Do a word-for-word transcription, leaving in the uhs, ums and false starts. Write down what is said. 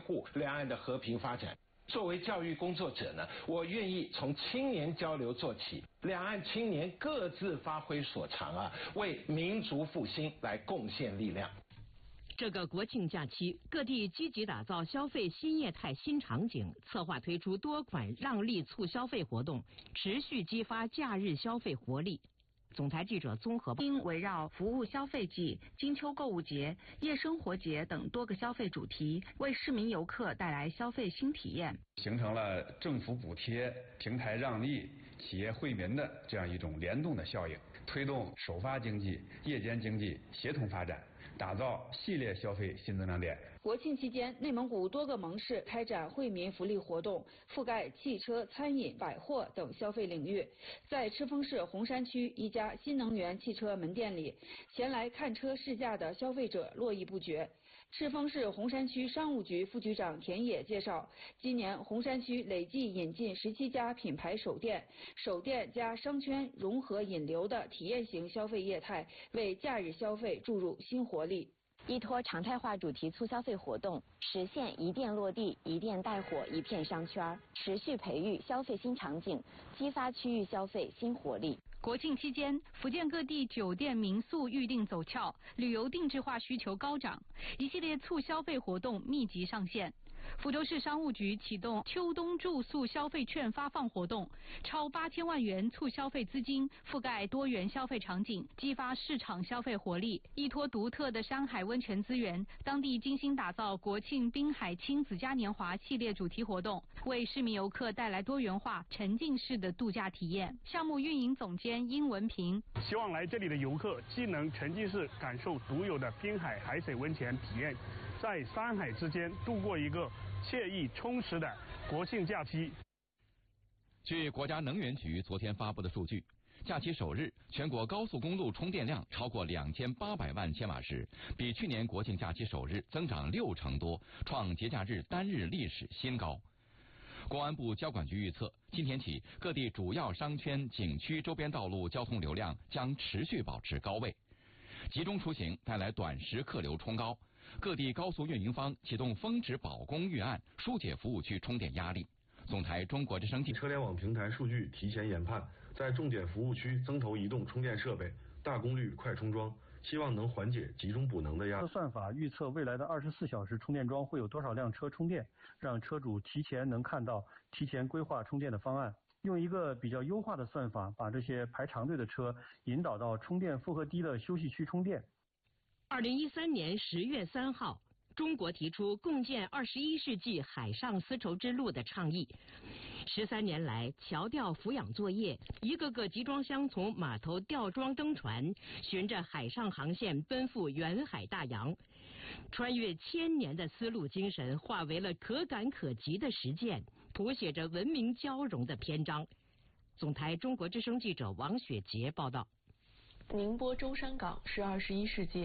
护两岸的和平发展。作为教育工作者呢，我愿意从青年交流做起，两岸青年各自发挥所长啊，为民族复兴来贡献力量。 这个国庆假期，各地积极打造消费新业态新场景，策划推出多款让利促消费活动，持续激发假日消费活力。总台记者综合报道， 围绕服务消费季、金秋购物节、夜生活节等多个消费主题，为市民游客带来消费新体验， 形成了政府补贴、平台让利、企业惠民的这样一种联动的效应，推动首发经济、夜间经济协同发展，打造系列消费新增长点。 国庆期间，内蒙古多个盟市开展惠民福利活动，覆盖汽车、餐饮、百货等消费领域。在赤峰市红山区一家新能源汽车门店里，前来看车试驾的消费者络绎不绝。赤峰市红山区商务局副局长田野介绍，今年红山区累计引进十七家品牌首店，首店加商圈融合引流的体验型消费业态，为假日消费注入新活力。 依托常态化主题促消费活动，实现一店落地、一店带火、一片商圈，持续培育消费新场景，激发区域消费新活力。 国庆期间，福建各地酒店民宿预订走俏，旅游定制化需求高涨，一系列促消费活动密集上线。福州市商务局启动秋冬住宿消费券发放活动，超八千万元促消费资金覆盖多元消费场景，激发市场消费活力。依托独特的山海温泉资源，当地精心打造国庆滨海亲子嘉年华系列主题活动，为市民游客带来多元化、沉浸式的度假体验。项目运营总监殷文平希望来这里的游客既能沉浸式感受独有的滨海海水温泉体验，在山海之间度过一个惬意充实的国庆假期。 据国家能源局昨天发布的数据，假期首日全国高速公路充电量超过两千八百万千瓦时，比去年国庆假期首日增长六成多，创节假日单日历史新高。公安部交管局预测，今天起各地主要商圈、景区周边道路交通流量将持续保持高位，集中出行带来短时客流冲高。各地高速运营方启动峰值保供预案，疏解服务区充电压力。总台中国之声记者车联网平台数据提前研判，在重点服务区增投移动充电设备，大功率快充桩，希望能缓解集中补能的压力。 算法预测未来的二十四小时充电桩会有多少辆车充电，让车主提前能看到、提前规划充电的方案。用一个比较优化的算法，把这些排长队的车引导到充电负荷低的休息区充电。 二零一三年十月三号，中国提出共建二十一世纪海上丝绸之路的倡议。十三年来，桥吊俯仰作业，一个个集装箱从码头吊装登船，循着海上航线奔赴远海大洋，穿越千年的丝路精神，化为了可感可及的实践，谱写着文明交融的篇章。总台中国之声记者王雪杰报道。 宁波舟山港是二十一世纪